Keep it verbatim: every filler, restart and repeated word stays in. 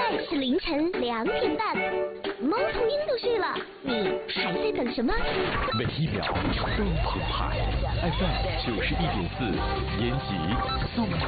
在是凌晨两点半，猫头鹰都睡了，你还在等什么？ 每一秒都澎湃 ，F M 九十一点四，延吉综